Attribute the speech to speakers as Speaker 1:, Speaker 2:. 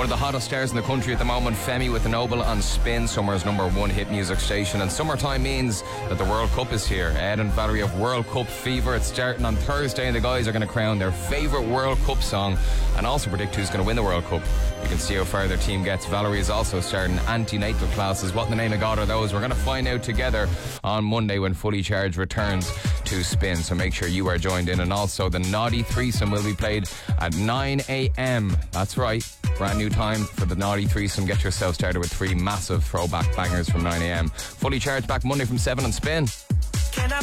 Speaker 1: One of the hottest stars in the country at the moment, Femi with the Noble on Spin, Summer's #1 hit music station. And summertime means that the World Cup is here. Ed and Valerie have World Cup fever. It's starting on Thursday and the guys are going to crown their favourite World Cup song and also predict who's going to win the World Cup. You can see how far their team gets. Valerie is also starting antenatal classes. What in the name of God are those? We're going to find out together on Monday when Fully Charged returns to Spin. So make sure you are joined in. And also the Naughty Threesome will be played at 9 a.m. That's right. Brand new time for the Naughty Threesome. Get yourself started with 3 massive throwback bangers from 9 a.m. Fully Charged back Monday from 7 on Spin.
Speaker 2: Can I